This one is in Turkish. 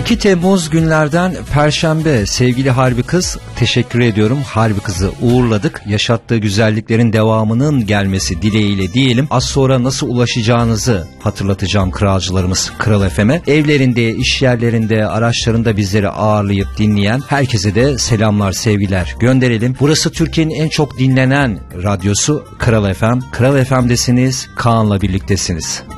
2 Temmuz günlerden Perşembe. Sevgili Harbi Kız, teşekkür ediyorum. Harbi Kız'ı uğurladık. Yaşattığı güzelliklerin devamının gelmesi dileğiyle diyelim. Az sonra nasıl ulaşacağınızı hatırlatacağım kralcılarımız Kral FM'e. Evlerinde, iş yerlerinde, araçlarında bizleri ağırlayıp dinleyen herkese de selamlar, sevgiler gönderelim. Burası Türkiye'nin en çok dinlenen radyosu Kral FM. Kral FM'desiniz, Kaan'la birliktesiniz.